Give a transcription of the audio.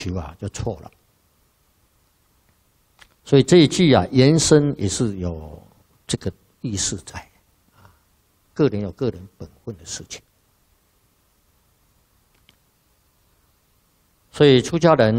求啊，就错了。所以这一句啊，延伸也是有这个意思在啊，个人有个人本分的事情。所以出家人